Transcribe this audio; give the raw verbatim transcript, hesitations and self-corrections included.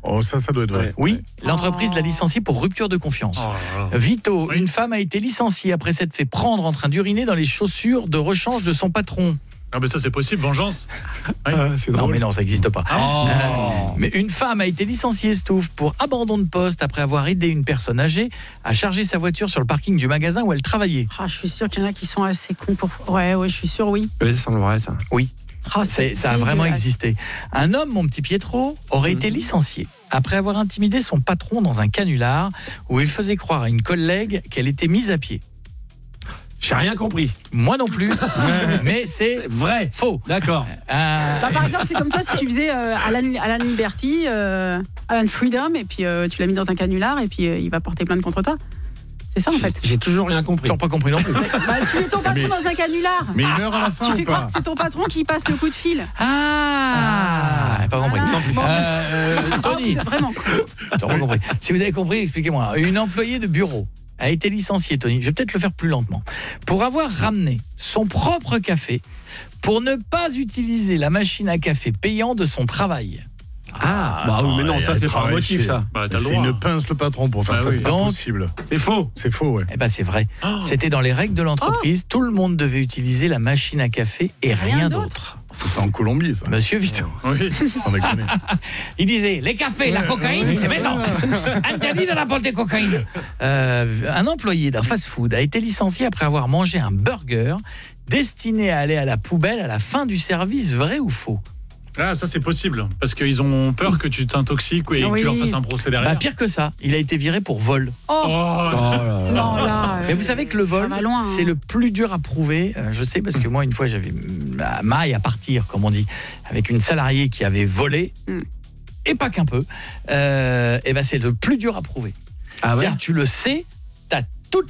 Oh, ça, ça doit être vrai. Oui, Ouais. l'entreprise Oh. l'a licencié pour rupture de confiance. Oh là là. Vito, Oui. une femme a été licenciée après s'être fait prendre en train d'uriner dans les chaussures de rechange de son patron. Ah ben ça c'est possible, vengeance. Ah, c'est Non drôle. mais non, ça n'existe pas. Oh. Euh, mais une femme a été licenciée, Stouff, pour abandon de poste après avoir aidé une personne âgée à charger sa voiture sur le parking du magasin où elle travaillait. Ah, je suis sûre qu'il y en a qui sont assez cons pour. Ouais, ouais, je suis sûre, oui. Oui, ça semble vrai, ça. Ah, C'est, ça a vraiment dégueulasse. existé. Un homme, mon petit Pietro, aurait été licencié après avoir intimidé son patron dans un canular où il faisait croire à une collègue qu'elle était mise à pied. J'ai rien compris. Moi non plus, mais c'est C'est vrai. faux. D'accord. Euh, Bah, par exemple, c'est comme toi si tu faisais euh, Alan, Alan Liberty, euh, Alan Freedom, et puis euh, tu l'as mis dans un canular, et puis euh, il va porter plainte contre toi. C'est ça en fait. J'ai toujours rien compris. Toujours pas compris non plus. Bah, tu mets ton patron Mais- dans un canular. Mais il meurt à la fin Tu ou fais croire pas? que c'est ton patron qui passe le coup de fil. Ah, pas compris. Voilà. Bon. Euh, euh, Tony, Oh, c'est vraiment. t'as pas compris. Si vous avez compris, expliquez-moi. Une employée de bureau a été licenciée, Tony. Je vais peut-être le faire plus lentement. Pour avoir ramené son propre café pour ne pas utiliser la machine à café payant de son travail. Ah, bah oui, mais non, attends, ça il c'est pas un travaille motif, chez- ça. Bah t'as le C'est droit. une pince le patron pour faire Bah ça, oui. c'est pas Donc- possible. C'est faux. C'est faux, ouais. Eh ben c'est vrai. Oh. C'était dans les règles de l'entreprise. Tout le monde devait utiliser la machine à café et rien, Rien d'autre. C'est en Colombie, ça. Monsieur Vito. Oui. Sans déconner. Il disait, les cafés, la cocaïne, ouais, c'est ouais, maison. ouais. Interdit de rapporter cocaïne. Euh, un employé d'un fast-food a été licencié après avoir mangé un burger destiné à aller à la poubelle à la fin du service, vrai ou faux? Ah ça c'est possible parce qu'ils ont peur que tu t'intoxiques et que Oui. tu leur fasses un procès derrière. Bah, pire que ça, il a été viré pour vol. Oh, Oh, non, là. Mais vous savez que le vol, ça va loin, hein. c'est le plus dur à prouver. Euh, je sais parce que moi, une fois, j'avais ma maille à partir, comme on dit, avec une salariée qui avait volé, Mm. et pas qu'un peu. Euh, et ben, c'est le plus dur à prouver. Ah ouais. C'est-à-dire, tu le sais, t'as